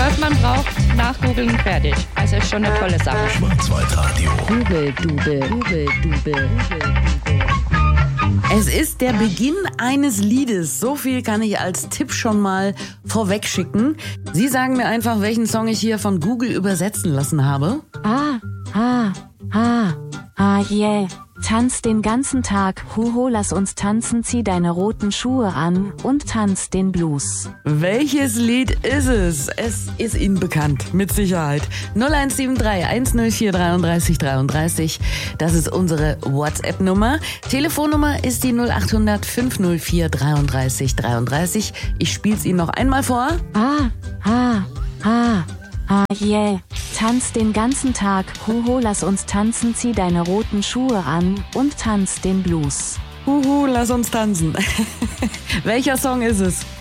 was man braucht, nachgoogeln, fertig. Also ist schon eine tolle Sache. Schwarzwaldradio. Google. Es ist der Beginn eines Liedes. So viel kann ich als Tipp schon mal vorweg schicken. Sie sagen mir einfach, welchen Song ich hier von Google übersetzen lassen habe. Yeah. Tanz den ganzen Tag, huho, lass uns tanzen, zieh deine roten Schuhe an und tanz den Blues. Welches Lied ist es? Es ist Ihnen bekannt, mit Sicherheit. 0173 104 33 33, das ist unsere WhatsApp-Nummer. Telefonnummer ist die 0800 504 33 33. Ich spiel's Ihnen noch einmal vor. Yeah. Tanz den ganzen Tag, huho, lass uns tanzen, zieh deine roten Schuhe an und tanz den Blues. Huhu, lass uns tanzen. Welcher Song ist es?